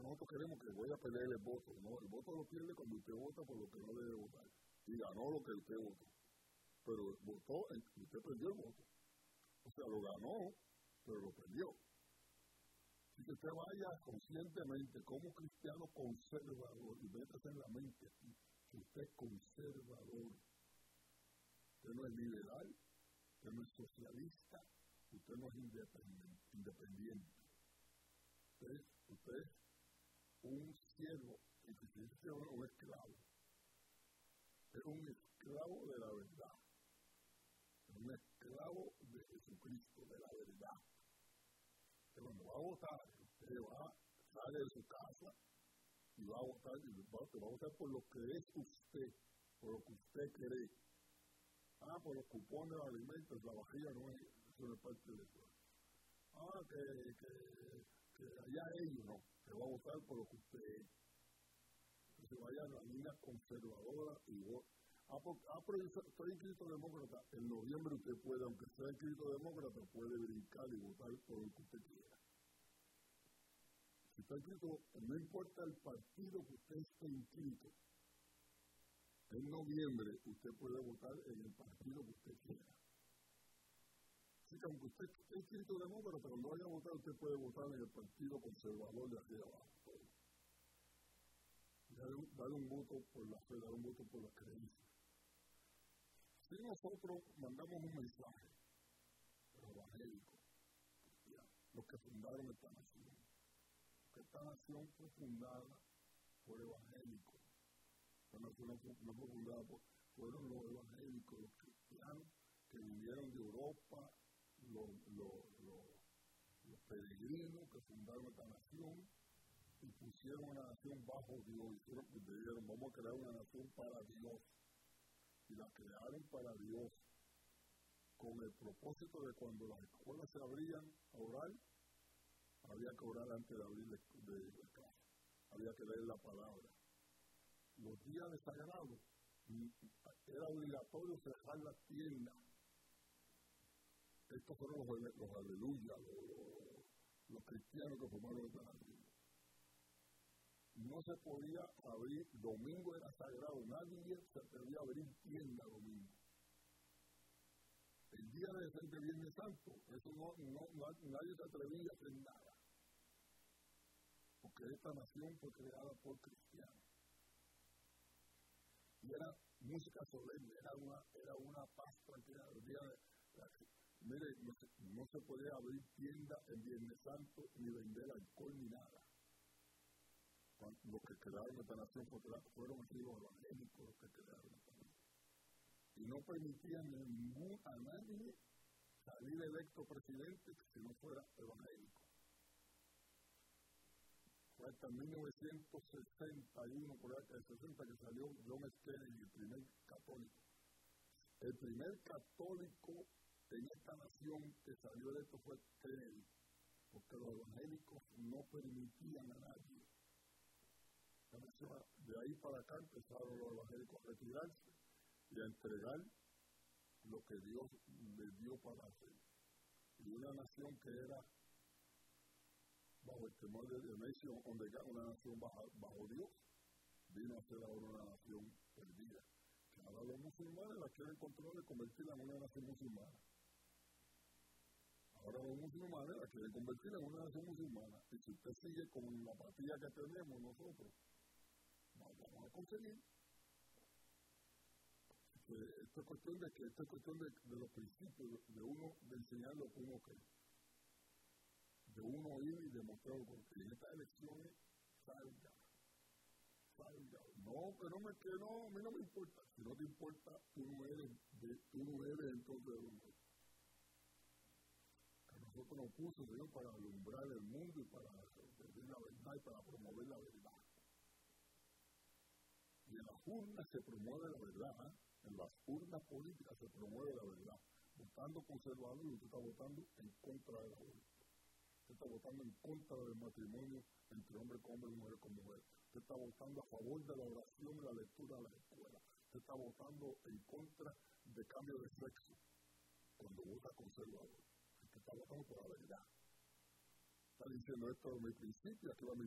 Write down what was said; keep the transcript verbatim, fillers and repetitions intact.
nosotros queremos que voy a perder el voto. No, el voto lo pierde cuando usted vota por lo que no debe votar. Y ganó lo que usted votó. Pero votó, usted perdió el voto. O sea, lo ganó, pero lo perdió. Así que usted vaya conscientemente como cristiano conservador y métase en la mente aquí que usted es conservador. Usted no es liberal, usted no es socialista, usted no es independiente. independiente. Usted, usted es un siervo, y que se dice un esclavo. Es un esclavo de la verdad. Es un esclavo de Jesucristo, de la verdad. Que cuando va a votar, usted va, sale de su casa y va a votar, y va, va a votar por lo que es usted, por lo que usted cree. Ah, por los cupones de alimentos, la vajilla no es, eso no es parte de eso. Ah, que, que, que allá ellos no, que va a votar por lo que usted es. Que se vaya a la línea conservadora y vota. Ah, por, ah, pero yo estoy inscrito demócrata. En noviembre usted puede, aunque sea inscrito demócrata, puede brincar y votar por lo que usted quiera. Si está inscrito, no importa el partido que usted esté inscrito. En noviembre usted puede votar en el partido que usted quiera. Así que aunque usted esté inscrito demócrata, cuando vaya a votar, usted puede votar en el partido conservador de aquí abajo. Dar un voto por la fe, dar un voto por la creencia. Si nosotros mandamos un mensaje a los evangélicos, los que fundaron esta nación, que esta nación fue fundada por evangélicos, esta nación no fue, no fue fundada por, fueron los evangélicos, los cristianos que vinieron de Europa, los, los, los, los peregrinos que fundaron esta nación y pusieron una nación bajo Dios, y dijeron, vamos a crear una nación para Dios. Y la crearon para Dios, con el propósito de cuando las escuelas se abrían a orar, había que orar antes de abrir de, de, de clase, había que leer la palabra. Los días de sagrado, era obligatorio cerrar las tiendas. Estos fueron los, los aleluyas, los, los, los cristianos que formaron esta nación. No se podía abrir, domingo era sagrado, nadie se atrevía a abrir tienda domingo. El día de, de Viernes Santo, eso no, no, nadie se atrevía a hacer nada. Porque esta nación fue creada por cristianos. Y era música solemne, era una, era una paz tranquila. El día de, la, mire, no se, no se podía abrir tienda en Viernes Santo, ni vender alcohol, ni nada. Los que crearon esta nación fueron aquí los evangélicos los que crearon esta nación. Y no permitían a ningún, a nadie salir electo presidente si no fuera evangélico. Fue hasta mil novecientos sesenta y uno, por ahí, el sesenta, que salió John F. Kennedy, el primer católico. El primer católico en esta nación que salió electo fue Kennedy, porque los evangélicos no permitían a nadie. De ahí para acá empezaron los evangélicos a retirarse y a entregar lo que Dios les dio para hacer. Y una nación que era bajo el temor de Dios, una nación bajo, bajo Dios, vino a ser ahora una nación perdida. Que ahora los musulmanes la quieren controlar y convertirla en una nación musulmana. Ahora los musulmanes la quieren convertir en una nación musulmana. Y si usted sigue con la apatía que tenemos nosotros, vamos a conseguir. Eh, esto es cuestión de que esto es cuestión de, de los principios de, de uno, de enseñar lo que uno cree, de uno ir y demostrar porque en estas elecciones salga, salga. No, que no me que no, a mí no me importa. Si no te importa, tú no eres, de, tú no eres entonces de uno. A nosotros nos puso Dios para alumbrar el mundo y para decir la verdad y para promover la verdad. Y en las urnas se promueve la verdad, ¿eh? En las urnas políticas se promueve la verdad. Votando conservador, usted está votando en contra del aborto. Usted está votando en contra del matrimonio entre hombre con hombre y mujer con mujer. Usted está votando a favor de la oración y la lectura de las escuelas. Usted está votando en contra de cambio de sexo cuando vota conservador. Usted está votando por la verdad. Está diciendo esto es mi principio, aquí va mi